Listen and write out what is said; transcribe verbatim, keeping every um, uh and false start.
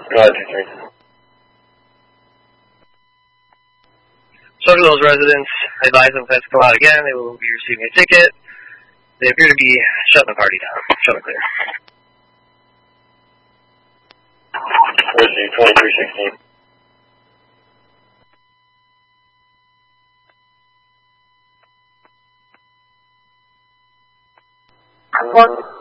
Roger, three. So to those residents, I advise them if they have to come out again, they will be receiving a ticket. They appear to be shutting the party down. Shut it clear. Roger, twenty-three sixteen. One.